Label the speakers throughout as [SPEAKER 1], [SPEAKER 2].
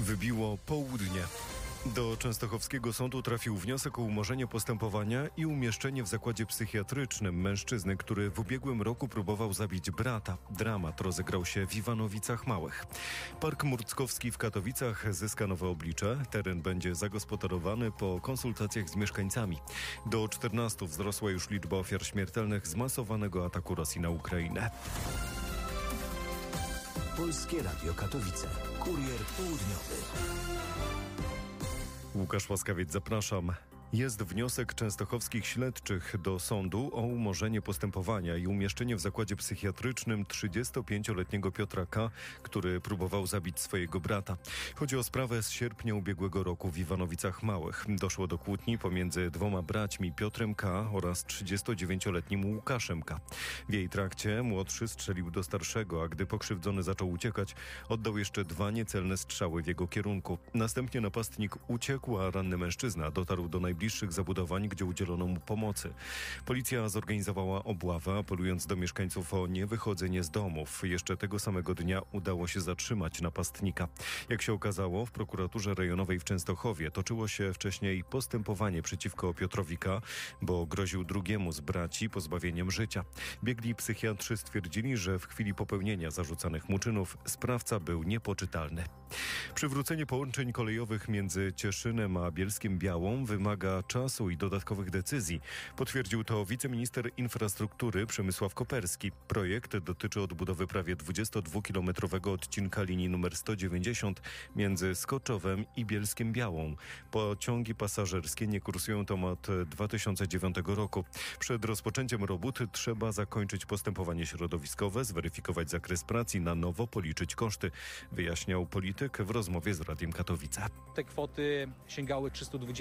[SPEAKER 1] Wybiło południe. Do częstochowskiego sądu trafił wniosek o umorzenie postępowania i umieszczenie w zakładzie psychiatrycznym mężczyzny, który w ubiegłym roku próbował zabić brata. Dramat rozegrał się w Iwanowicach Małych. Park Murckowski w Katowicach zyska nowe oblicze. Teren będzie zagospodarowany po konsultacjach z mieszkańcami. Do 14 wzrosła już liczba ofiar śmiertelnych zmasowanego ataku Rosji na Ukrainę.
[SPEAKER 2] Polskie Radio Katowice. Kurier południowy.
[SPEAKER 1] Łukasz Łaskawiec, zapraszam. Jest wniosek częstochowskich śledczych do sądu o umorzenie postępowania i umieszczenie w zakładzie psychiatrycznym 35-letniego Piotra K., który próbował zabić swojego brata. Chodzi o sprawę z sierpnia ubiegłego roku w Iwanowicach Małych. Doszło do kłótni pomiędzy dwoma braćmi, Piotrem K. oraz 39-letnim Łukaszem K. W jej trakcie młodszy strzelił do starszego, a gdy pokrzywdzony zaczął uciekać, oddał jeszcze 2 niecelne strzały w jego kierunku. Następnie napastnik uciekł, a ranny mężczyzna dotarł do najbliższych zabudowań, gdzie udzielono mu pomocy. Policja zorganizowała obławę, apelując do mieszkańców o niewychodzenie z domów. Jeszcze tego samego dnia udało się zatrzymać napastnika. Jak się okazało, w prokuraturze rejonowej w Częstochowie toczyło się wcześniej postępowanie przeciwko Piotrowi K., bo groził drugiemu z braci pozbawieniem życia. Biegli psychiatrzy stwierdzili, że w chwili popełnienia zarzucanych mu czynów sprawca był niepoczytalny. Przywrócenie połączeń kolejowych między Cieszynem a Bielskiem-Białą wymaga czasu i dodatkowych decyzji. Potwierdził to wiceminister infrastruktury Przemysław Koperski. Projekt dotyczy odbudowy prawie 22-kilometrowego odcinka linii nr 190 między Skoczowem i Bielskiem-Białą. Pociągi pasażerskie nie kursują tam od 2009 roku. Przed rozpoczęciem robót trzeba zakończyć postępowanie środowiskowe, zweryfikować zakres prac i na nowo policzyć koszty, wyjaśniał polityk w rozmowie z Radiem Katowice.
[SPEAKER 3] Te kwoty sięgały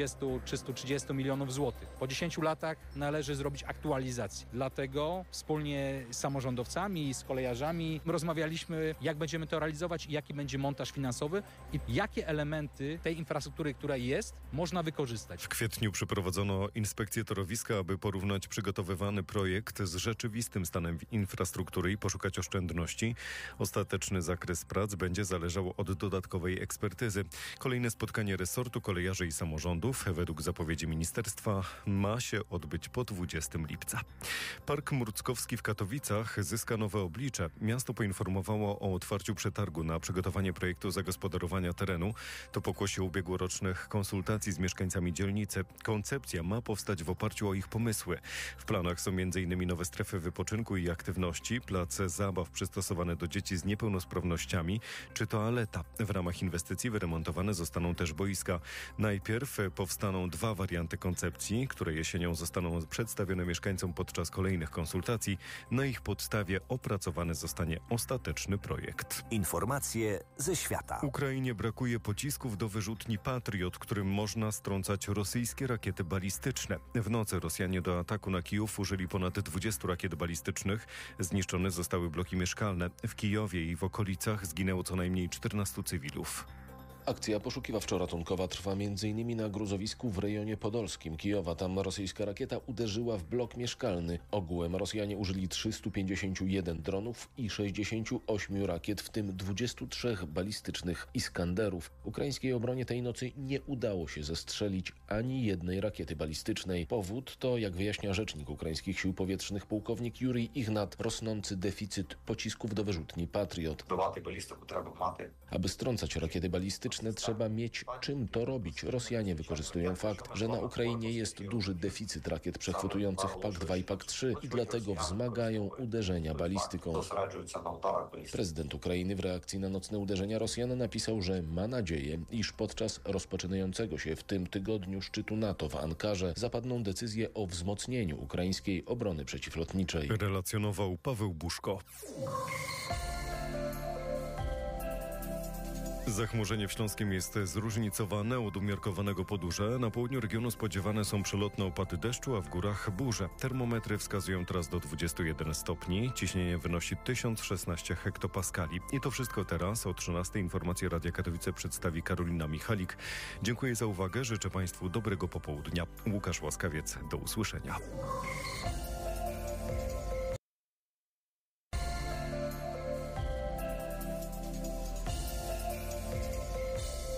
[SPEAKER 3] 320-330 milionów złotych. Po 10 latach należy zrobić aktualizację. Dlatego wspólnie z samorządowcami i z kolejarzami rozmawialiśmy, jak będziemy to realizować i jaki będzie montaż finansowy i jakie elementy tej infrastruktury, która jest, można wykorzystać.
[SPEAKER 1] W kwietniu przeprowadzono inspekcję torowiska, aby porównać przygotowywany projekt z rzeczywistym stanem infrastruktury i poszukać oszczędności. Ostateczny zakres prac będzie zależał od dodatkowej ekspertyzy. Kolejne spotkanie resortu, kolejarzy i samorządów, według zapowiedzi ministerstwa, ma się odbyć po 20 lipca. Park Murckowski w Katowicach zyska nowe oblicze. Miasto poinformowało o otwarciu przetargu na przygotowanie projektu zagospodarowania terenu. To pokłosie ubiegłorocznych konsultacji z mieszkańcami dzielnicy. Koncepcja ma powstać w oparciu o ich pomysły. W planach są m.in. nowe strefy wypoczynku i aktywności, place zabaw przystosowane do dzieci z niepełnosprawnościami czy toaleta. W ramach inwestycji wyremontowane zostaną też boiska. Najpierw powstaną 2 warianty koncepcji, które jesienią zostaną przedstawione mieszkańcom podczas kolejnych konsultacji. Na ich podstawie opracowany zostanie ostateczny projekt.
[SPEAKER 2] Informacje ze świata.
[SPEAKER 1] Ukrainie brakuje pocisków do wyrzutni Patriot, którym można strącać rosyjskie rakiety balistyczne. W nocy Rosjanie do ataku na Kijów użyli ponad 20 rakiet balistycznych. Zniszczone zostały bloki mieszkalne. W Kijowie i w okolicach zginęło co najmniej 14 cywilów.
[SPEAKER 4] Akcja poszukiwawczo-ratunkowa trwa m.in. na gruzowisku w rejonie podolskim Kijowa. Tam rosyjska rakieta uderzyła w blok mieszkalny. Ogółem Rosjanie użyli 351 dronów i 68 rakiet, w tym 23 balistycznych Iskanderów. Ukraińskiej obronie tej nocy nie udało się zestrzelić ani jednej rakiety balistycznej. Powód to, jak wyjaśnia rzecznik ukraińskich sił powietrznych pułkownik Jurij Ignat, rosnący deficyt pocisków do wyrzutni Patriot. Aby strącać rakiety balistyczne, trzeba mieć czym to robić. Rosjanie wykorzystują fakt, że na Ukrainie jest duży deficyt rakiet przechwytujących PAK-2 i PAK-3 i dlatego wzmagają uderzenia balistyką. Prezydent Ukrainy w reakcji na nocne uderzenia Rosjan napisał, że ma nadzieję, iż podczas rozpoczynającego się w tym tygodniu szczytu NATO w Ankarze zapadną decyzje o wzmocnieniu ukraińskiej obrony przeciwlotniczej.
[SPEAKER 1] Relacjonował Paweł Buszko. Zachmurzenie w Śląskiem jest zróżnicowane od umiarkowanego po duże. Na południu regionu spodziewane są przelotne opady deszczu, a w górach burze. Termometry wskazują teraz do 21 stopni. Ciśnienie wynosi 1016 hektopaskali. I to wszystko teraz. O 13 informacje Radia Katowice przedstawi Karolina Michalik. Dziękuję za uwagę. Życzę Państwu dobrego popołudnia. Łukasz Łaskawiec. Do usłyszenia.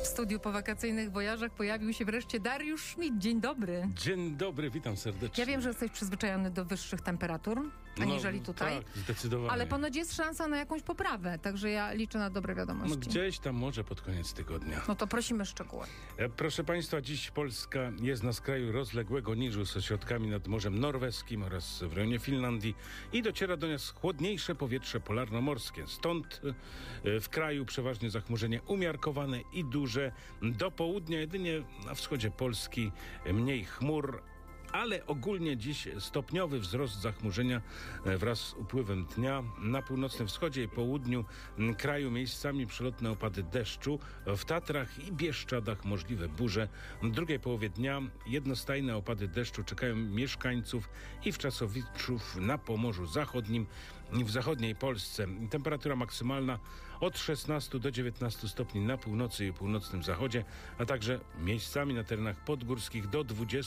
[SPEAKER 5] studiu po wakacyjnych wojażach pojawił się wreszcie Dariusz Schmidt. Dzień dobry.
[SPEAKER 6] Dzień dobry, witam serdecznie.
[SPEAKER 5] Ja wiem, że jesteś przyzwyczajony do wyższych temperatur, aniżeli tutaj.
[SPEAKER 6] Tak, zdecydowanie.
[SPEAKER 5] Ale ponoć jest szansa na jakąś poprawę, także ja liczę na dobre wiadomości.
[SPEAKER 6] No gdzieś tam może pod koniec tygodnia.
[SPEAKER 5] No to prosimy szczegóły.
[SPEAKER 6] Proszę Państwa, dziś Polska jest na skraju rozległego niżu z ośrodkami nad Morzem Norweskim oraz w rejonie Finlandii i dociera do nas chłodniejsze powietrze polarnomorskie. Stąd w kraju przeważnie zachmurzenie umiarkowane i duże. Do południa jedynie na wschodzie Polski mniej chmur, ale ogólnie dziś stopniowy wzrost zachmurzenia wraz z upływem dnia. Na północnym wschodzie i południu kraju miejscami przelotne opady deszczu. W Tatrach i Bieszczadach możliwe burze. W drugiej połowie dnia jednostajne opady deszczu czekają mieszkańców i wczasowiczów na Pomorzu Zachodnim i w zachodniej Polsce. Temperatura maksymalna od 16 do 19 stopni na północy i północnym zachodzie, a także miejscami na terenach podgórskich do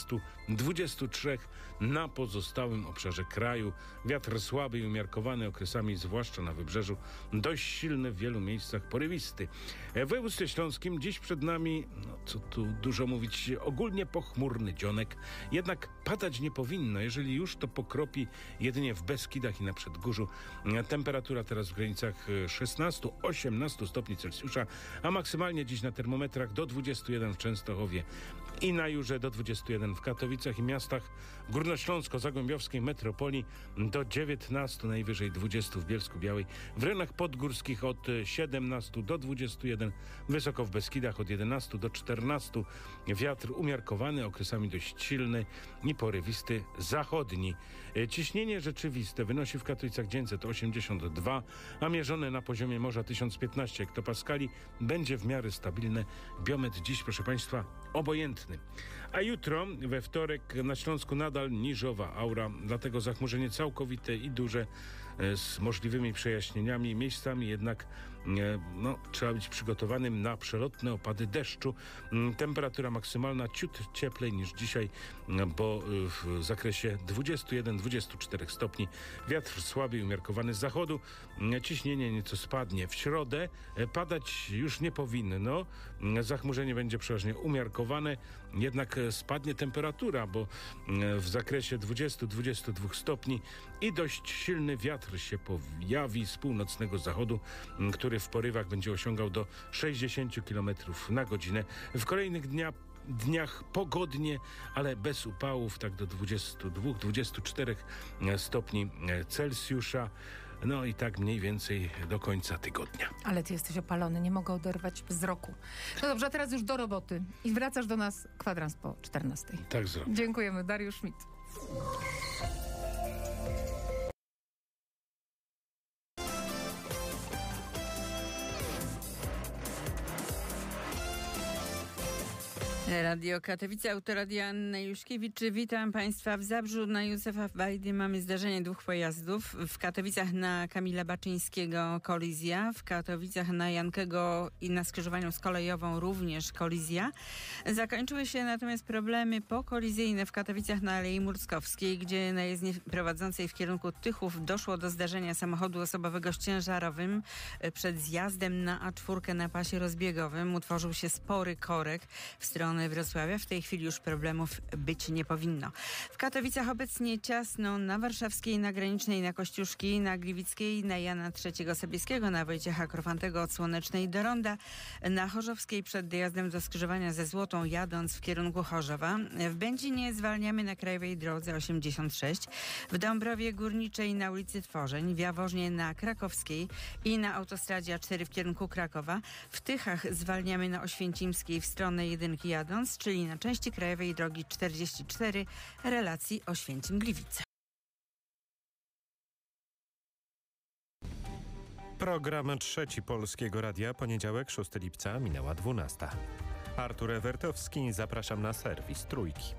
[SPEAKER 6] 20-23 na pozostałym obszarze kraju. Wiatr słaby i umiarkowany, okresami zwłaszcza na wybrzeżu dość silny, w wielu miejscach porywisty. W województwie śląskim dziś przed nami, no co tu dużo mówić, ogólnie pochmurny dzionek, jednak padać nie powinno. Jeżeli już, to pokropi jedynie w Beskidach i na Przedgórzu. Temperatura teraz w granicach 16-18 stopni Celsjusza, a maksymalnie dziś na termometrach do 21 w Częstochowie i na Jurze, do 21 w Katowicach i miastach górnośląsko-zagłębiowskiej metropolii, do 19, najwyżej 20 w Bielsku-Białej. W rejonach podgórskich od 17 do 21, wysoko w Beskidach od 11 do 14. Wiatr umiarkowany, okresami dość silny i porywisty zachodni. Ciśnienie rzeczywiste wynosi w Katowicach 982, a mierzone na poziomie morza 1015 hektopaskali. Będzie w miarę stabilne. Biometr dziś, proszę Państwa, obojętny. A jutro, we wtorek, na Śląsku nadal niżowa aura, dlatego zachmurzenie całkowite i duże z możliwymi przejaśnieniami. Miejscami jednak trzeba być przygotowanym na przelotne opady deszczu. Temperatura maksymalna ciut cieplej niż dzisiaj, bo w zakresie 21-24 stopni. Wiatr słaby i umiarkowany z zachodu. Ciśnienie nieco spadnie. W środę padać już nie powinno. Zachmurzenie będzie przeważnie umiarkowane, jednak spadnie temperatura, bo w zakresie 20-22 stopni i dość silny wiatr się pojawi z północnego zachodu, który w porywach będzie osiągał do 60 km na godzinę. W kolejnych dniach pogodnie, ale bez upałów, tak do 22-24 stopni Celsjusza. No i tak mniej więcej do końca tygodnia.
[SPEAKER 5] Ale ty jesteś opalony, nie mogę oderwać wzroku. No dobrze, a teraz już do roboty. I wracasz do nas kwadrans po 14.
[SPEAKER 6] Tak zrobię.
[SPEAKER 5] Dziękujemy. Dariusz Schmidt.
[SPEAKER 7] Radio Katowice, Autoradio Anna Juszkiewicz. Witam Państwa. W Zabrzu na Józefa Wajdy mamy zdarzenie dwóch pojazdów. W Katowicach na Kamila Baczyńskiego kolizja. W Katowicach na Jankego i na skrzyżowaniu z kolejową również kolizja. Zakończyły się natomiast problemy pokolizyjne w Katowicach na Alei Murskowskiej, gdzie na jezdni prowadzącej w kierunku Tychów doszło do zdarzenia samochodu osobowego z ciężarowym przed zjazdem na A4 na pasie rozbiegowym. Utworzył się spory korek w stronę Wrocławia. W tej chwili już problemów być nie powinno. W Katowicach obecnie ciasno na Warszawskiej, na Granicznej, na Kościuszki, na Gliwickiej, na Jana III Sobieskiego, na Wojciecha Krofantego od Słonecznej do Ronda, na Chorzowskiej przed dojazdem do skrzyżowania ze Złotą jadąc w kierunku Chorzowa. W Będzinie zwalniamy na Krajowej Drodze 86, w Dąbrowie Górniczej na ulicy Tworzeń, w Jaworznie na Krakowskiej i na autostradzie A4 w kierunku Krakowa. W Tychach zwalniamy na Oświęcimskiej w stronę Jedynki jadąc, czyli na części Krajowej Drogi 44 relacji Oświęcim-Gliwice.
[SPEAKER 8] Program Trzeci Polskiego Radia, poniedziałek 6 lipca, minęła 12. Artur Ewertowski, zapraszam na serwis Trójki.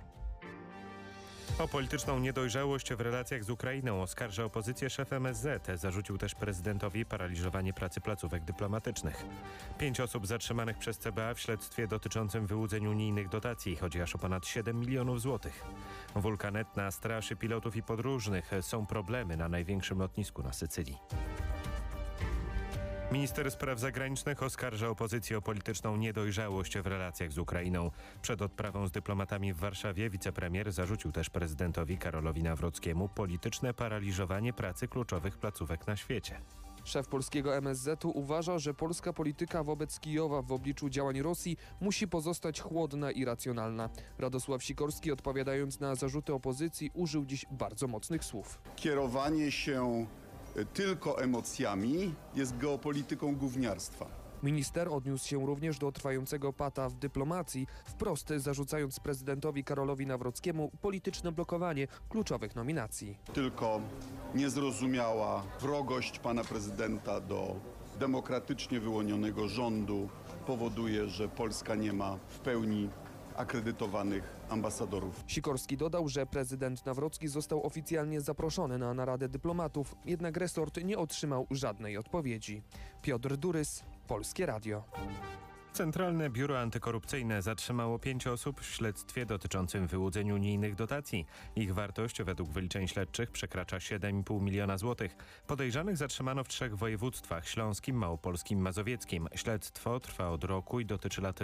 [SPEAKER 8] O polityczną niedojrzałość w relacjach z Ukrainą oskarża opozycję szef MSZ. Zarzucił też prezydentowi paraliżowanie pracy placówek dyplomatycznych. 5 osób zatrzymanych przez CBA w śledztwie dotyczącym wyłudzeń unijnych dotacji. Chodzi aż o ponad 7 milionów złotych. Wulkan Etna straszy pilotów i podróżnych. Są problemy na największym lotnisku na Sycylii. Minister spraw zagranicznych oskarża opozycję o polityczną niedojrzałość w relacjach z Ukrainą. Przed odprawą z dyplomatami w Warszawie wicepremier zarzucił też prezydentowi Karolowi Nawrockiemu polityczne paraliżowanie pracy kluczowych placówek na świecie.
[SPEAKER 9] Szef polskiego MSZ-u uważa, że polska polityka wobec Kijowa w obliczu działań Rosji musi pozostać chłodna i racjonalna. Radosław Sikorski, odpowiadając na zarzuty opozycji, użył dziś bardzo mocnych słów.
[SPEAKER 10] Kierowanie się tylko emocjami jest geopolityką gówniarstwa.
[SPEAKER 9] Minister odniósł się również do trwającego pata w dyplomacji, wprost zarzucając prezydentowi Karolowi Nawrockiemu polityczne blokowanie kluczowych nominacji.
[SPEAKER 10] Tylko niezrozumiała wrogość pana prezydenta do demokratycznie wyłonionego rządu powoduje, że Polska nie ma w pełni akredytowanych ambasadorów.
[SPEAKER 9] Sikorski dodał, że prezydent Nawrocki został oficjalnie zaproszony na naradę dyplomatów, jednak resort nie otrzymał żadnej odpowiedzi. Piotr Durys, Polskie Radio.
[SPEAKER 8] Centralne Biuro Antykorupcyjne zatrzymało 5 osób w śledztwie dotyczącym wyłudzeń unijnych dotacji. Ich wartość według wyliczeń śledczych przekracza 7,5 miliona złotych. Podejrzanych zatrzymano w 3 województwach: śląskim, małopolskim, mazowieckim. Śledztwo trwa od roku i dotyczy lat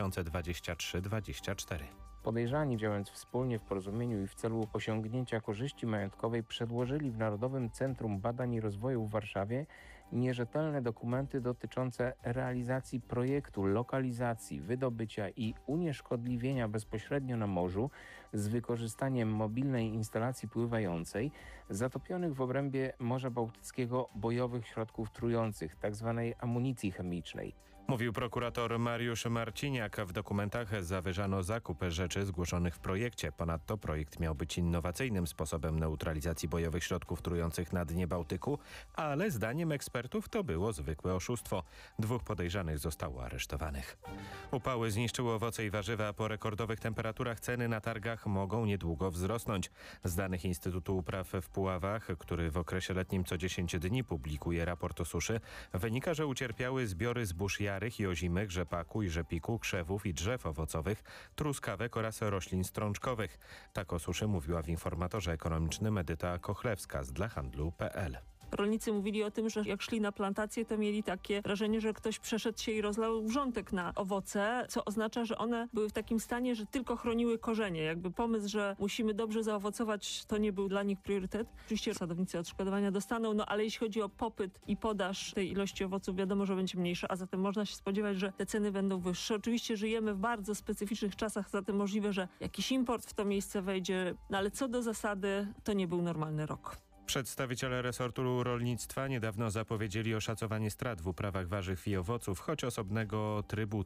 [SPEAKER 8] 2023-2024.
[SPEAKER 11] Podejrzani, działając wspólnie w porozumieniu i w celu osiągnięcia korzyści majątkowej, przedłożyli w Narodowym Centrum Badań i Rozwoju w Warszawie nierzetelne dokumenty dotyczące realizacji projektu lokalizacji, wydobycia i unieszkodliwienia bezpośrednio na morzu z wykorzystaniem mobilnej instalacji pływającej zatopionych w obrębie Morza Bałtyckiego bojowych środków trujących, tzw. amunicji chemicznej.
[SPEAKER 8] Mówił prokurator Mariusz Marciniak. W dokumentach zawyżano zakup rzeczy zgłoszonych w projekcie. Ponadto projekt miał być innowacyjnym sposobem neutralizacji bojowych środków trujących na dnie Bałtyku, ale zdaniem ekspertów to było zwykłe oszustwo. 2 podejrzanych zostało aresztowanych. Upały zniszczyły owoce i warzywa, a po rekordowych temperaturach ceny na targach mogą niedługo wzrosnąć. Z danych Instytutu Upraw w Puławach, który w okresie letnim co 10 dni publikuje raport o suszy, wynika, że ucierpiały zbiory zbóż jarych i ozimych, rzepaku i rzepiku, krzewów i drzew owocowych, truskawek oraz roślin strączkowych. Tak o suszy mówiła w informatorze ekonomicznym Edyta Kochlewska z dlahandlu.pl.
[SPEAKER 12] Rolnicy mówili o tym, że jak szli na plantację, to mieli takie wrażenie, że ktoś przeszedł się i rozlał wrzątek na owoce, co oznacza, że one były w takim stanie, że tylko chroniły korzenie. Jakby pomysł, że musimy dobrze zaowocować, to nie był dla nich priorytet. Oczywiście sadownicy odszkodowania dostaną, ale jeśli chodzi o popyt i podaż tej ilości owoców, wiadomo, że będzie mniejsza, a zatem można się spodziewać, że te ceny będą wyższe. Oczywiście żyjemy w bardzo specyficznych czasach, zatem możliwe, że jakiś import w to miejsce wejdzie, ale co do zasady, to nie był normalny rok.
[SPEAKER 8] Przedstawiciele resortu rolnictwa niedawno zapowiedzieli oszacowanie strat w uprawach warzyw i owoców, choć osobnego trybu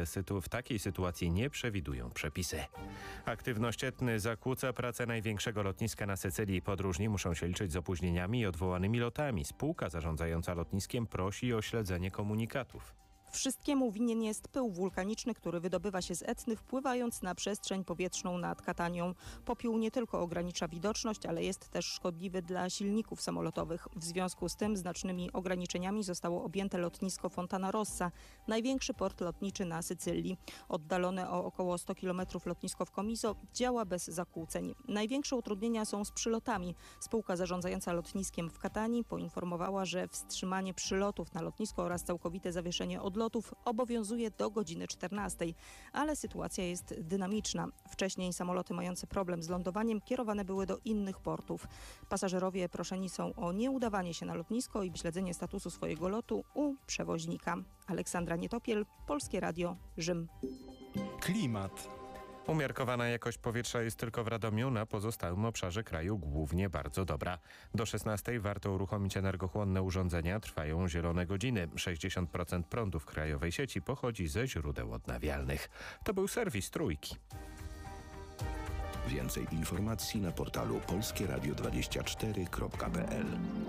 [SPEAKER 8] w takiej sytuacji nie przewidują przepisy. Aktywność Etny zakłóca pracę największego lotniska na Sycylii. Podróżni muszą się liczyć z opóźnieniami i odwołanymi lotami. Spółka zarządzająca lotniskiem prosi o śledzenie komunikatów.
[SPEAKER 13] Wszystkiemu winien jest pył wulkaniczny, który wydobywa się z Etny, wpływając na przestrzeń powietrzną nad Katanią. Popiół nie tylko ogranicza widoczność, ale jest też szkodliwy dla silników samolotowych. W związku z tym znacznymi ograniczeniami zostało objęte lotnisko Fontana Rossa, największy port lotniczy na Sycylii. Oddalone o około 100 km lotnisko w Comiso działa bez zakłóceń. Największe utrudnienia są z przylotami. Spółka zarządzająca lotniskiem w Katanii poinformowała, że wstrzymanie przylotów na lotnisko oraz całkowite zawieszenie odlotów obowiązuje do godziny 14, ale sytuacja jest dynamiczna. Wcześniej samoloty mające problem z lądowaniem kierowane były do innych portów. Pasażerowie proszeni są o nieudawanie się na lotnisko i śledzenie statusu swojego lotu u przewoźnika. Aleksandra Nietopiel, Polskie Radio, Rzym.
[SPEAKER 14] Klimat.
[SPEAKER 8] Umiarkowana jakość powietrza jest tylko w Radomiu, na pozostałym obszarze kraju głównie bardzo dobra. Do 16 warto uruchomić energochłonne urządzenia, trwają zielone godziny. 60% prądu w krajowej sieci pochodzi ze źródeł odnawialnych. To był serwis Trójki.
[SPEAKER 2] Więcej informacji na portalu polskieradio24.pl.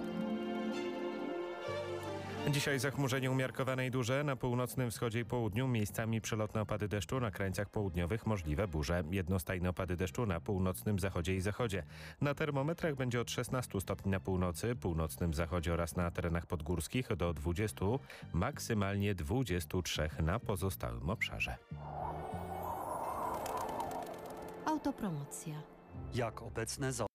[SPEAKER 8] Dzisiaj zachmurzenie umiarkowane i duże. Na północnym wschodzie i południu miejscami przelotne opady deszczu, na krańcach południowych możliwe burze. Jednostajne opady deszczu na północnym zachodzie i zachodzie. Na termometrach będzie od 16 stopni na północy, północnym zachodzie oraz na terenach podgórskich do 20, maksymalnie 23 na pozostałym obszarze.
[SPEAKER 15] Autopromocja.
[SPEAKER 16] Jak obecne ZOO